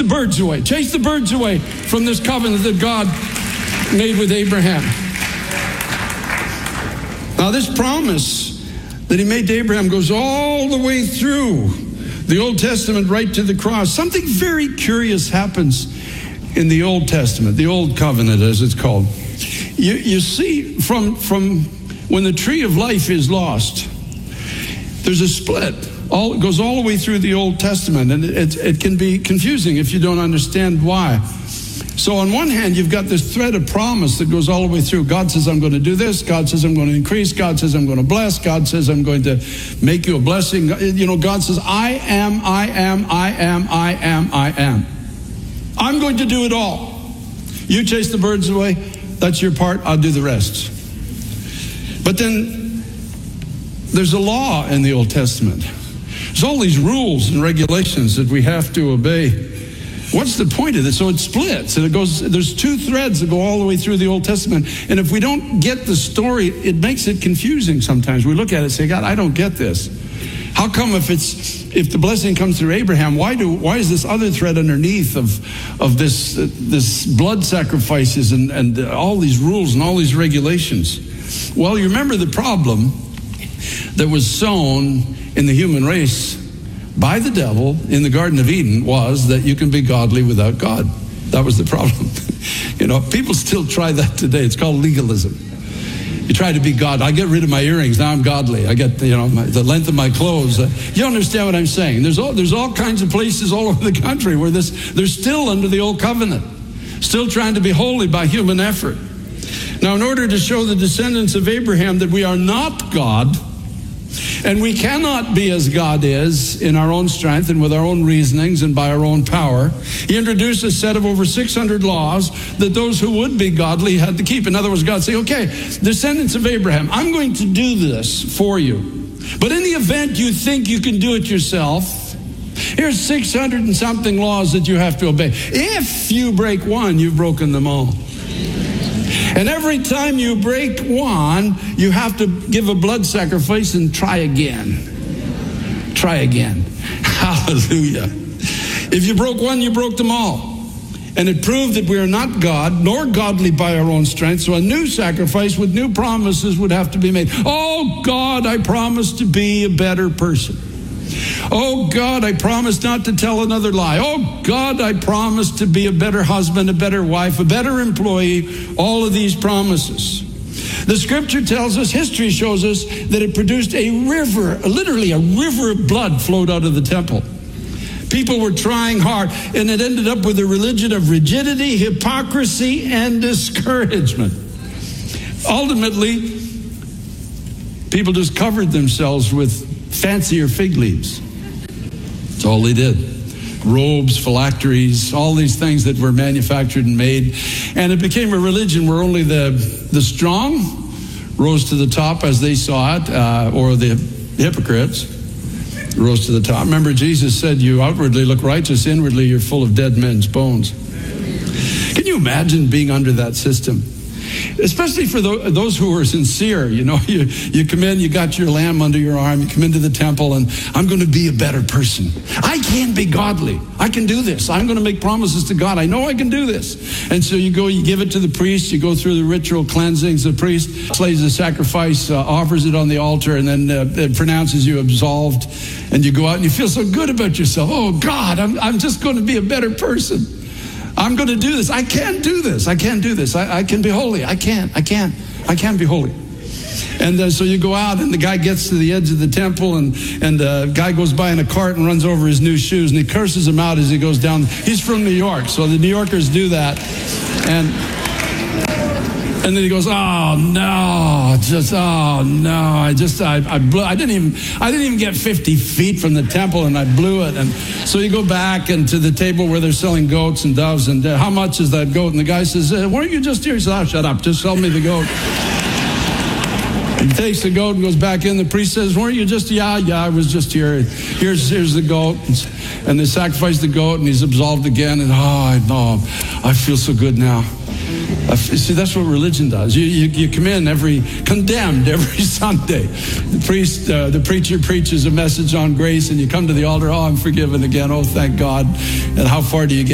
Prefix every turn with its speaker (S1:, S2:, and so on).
S1: birds away. Chase the birds away from this covenant that God made with Abraham. Now, this promise that he made to Abraham goes all the way through the Old Testament right to the cross. Something very curious happens in the Old Testament, the Old Covenant as it's called. You see, from when the tree of life is lost, there's a split. It goes all the way through the Old Testament, and it can be confusing if you don't understand why. So on one hand, you've got this thread of promise that goes all the way through. God says, I'm going to do this. God says, I'm going to increase. God says, I'm going to bless. God says, I'm going to make you a blessing. You know, God says, I am. I'm going to do it all. You chase the birds away. That's your part. I'll do the rest. But then there's a law in the Old Testament. There's all these rules and regulations that we have to obey. What's the point of this? So it splits, and there's two threads that go all the way through the Old Testament. And if we don't get the story, it makes it confusing sometimes. We look at it and say, God, I don't get this. How come if the blessing comes through Abraham, why is this other thread underneath of this blood sacrifices and all these rules and all these regulations? Well, you remember the problem that was sown in the human race by the devil in the Garden of Eden was that you can be godly without God. That was the problem. You know, people still try that today. It's called legalism. You try to be God. I get rid of my earrings. Now I'm godly. I get, the length of my clothes. You understand what I'm saying? There's all kinds of places all over the country where they're still under the old covenant, still trying to be holy by human effort. Now, in order to show the descendants of Abraham that we are not God, and we cannot be as God is in our own strength and with our own reasonings and by our own power, he introduced a set of over 600 laws that those who would be godly had to keep. In other words, God said, okay, descendants of Abraham, I'm going to do this for you. But in the event you think you can do it yourself, here's 600 and something laws that you have to obey. If you break one, you've broken them all. And every time you break one, you have to give a blood sacrifice and try again. Try again. Hallelujah. If you broke one, you broke them all. And it proved that we are not God, nor godly by our own strength. So a new sacrifice with new promises would have to be made. Oh, God, I promise to be a better person. Oh, God, I promise not to tell another lie. Oh, God, I promise to be a better husband, a better wife, a better employee. All of these promises. The scripture tells us, history shows us, that it produced a river, literally a river of blood flowed out of the temple. People were trying hard, and it ended up with a religion of rigidity, hypocrisy, and discouragement. Ultimately, people just covered themselves with fancier fig leaves. That's all they did. Robes, phylacteries, all these things that were manufactured and made. And it became a religion where only the strong rose to the top as they saw it, or the hypocrites rose to the top. Remember, Jesus said, you outwardly look righteous, inwardly you're full of dead men's bones. Can you imagine being under that system? Especially for those who are sincere. You know, you come in, you got your lamb under your arm, you come into the temple, and I'm going to be a better person. I can be godly. I can do this. I'm going to make promises to God. I know I can do this. And so you go, you give it to the priest, you go through the ritual cleansings. The priest slays the sacrifice, offers it on the altar, and then pronounces you absolved. And you go out and you feel so good about yourself. Oh, God, I'm just going to be a better person. I'm going to do this. I can do this. I can do this. I can be holy. I can be holy. And so you go out, and the guy gets to the edge of the temple, and the guy goes by in a cart and runs over his new shoes, and he curses him out as he goes down. He's from New York, so the New Yorkers do that. And then he goes, oh no, I blew. I didn't even get 50 feet from the temple, and I blew it. And so you go back and to the table where they're selling goats and doves, and how much is that goat? And the guy says, weren't you just here? He says, oh, shut up, just sell me the goat. He takes the goat and goes back in. The priest says, weren't you just, yeah, I was just here. Here's the goat. And they sacrifice the goat, and he's absolved again. And I feel so good now. See, that's what religion does. You come in condemned every Sunday. The preacher preaches a message on grace, and you come to the altar, oh, I'm forgiven again. Oh, thank God. And how far do you get?